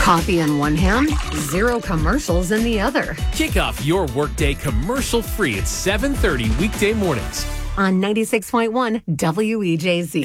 Coffee in one hand, zero commercials in the other. Kick off your workday commercial-free at 7:30 weekday mornings On 96.1 WEJZ.